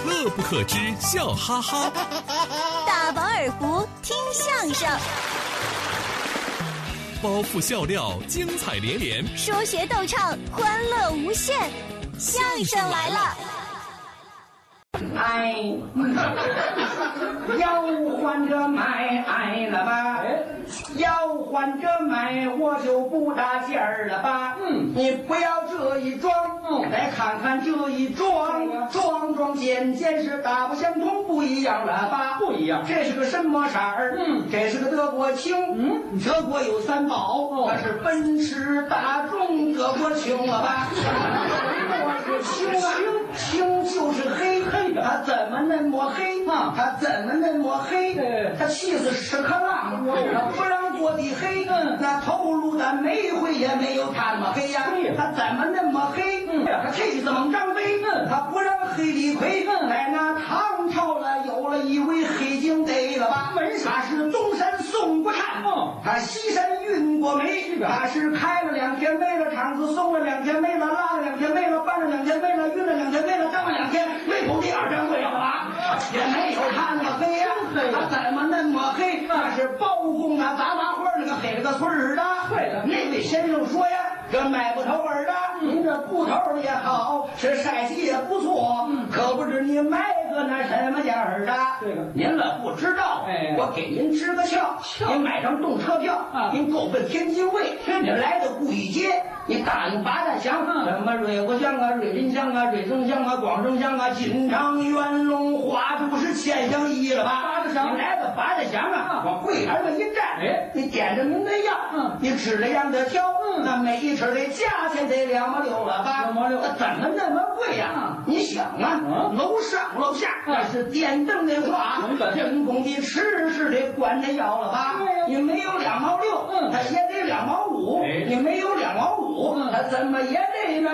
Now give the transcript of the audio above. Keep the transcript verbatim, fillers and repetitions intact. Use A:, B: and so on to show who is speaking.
A: 乐不可支，笑哈哈。
B: 大饱耳福，听相声。
A: 包袱笑料，精彩连连；
B: 说学逗唱，欢乐无限。相声来了！
C: 哎，要换着买爱了吧？要换着买，我就不搭劲儿了吧？嗯，你不要这一装，嗯，再看看这一装，装装件件是大不相同，不一样了吧？不一样，这是个什么色儿？嗯，这是个德国青。嗯，德国有三宝，它是奔驰、大众、德国青了吧？我是青啊，青就是黑黑的，它怎么那么黑啊？它怎么那么黑？它气死屎壳郎，它不让过的黑，那头颅的每回也没有它那么黑呀。它怎么那么黑？它气死猛张飞，它不让黑李逵。在那唐朝了，有了一位黑警得了吧？他是东山宋国汉，他西山运过梅，他是开了两天没了场子，送了两天没了，拉了两天没了，搬了两天没了，运了两天没了，张了两天，没头第二张会了吧？也没有他那么黑呀，他怎么那么黑？那是包公啊，杂麻花那个黑了个村儿的。对的，那位先生说呀，这买不头儿的，您这布头也好，是晒洗也不错，可不知你买个那什么价儿的？这个您了不知道，哎，我给您支个窍，您买张动车票，您够奔天津卫，您来到故意街，你答应八大乡，什么瑞国乡啊、瑞林乡啊、瑞增乡啊、广正乡啊、锦昌、元龙、花都是千乡一了吧？八大乡，你来到八大乡啊，往柜台上一站，哎，你点着您的药，嗯，你吃了样的挑，嗯，那每一吃的价钱得两毛六了吧？两毛六，那怎么那么贵呀？你想啊，楼上楼下那是电灯的话，人工的吃是得管着要了吧？你没有两毛六，嗯，他也得两毛五，你没有两毛五，他怎么也得呢？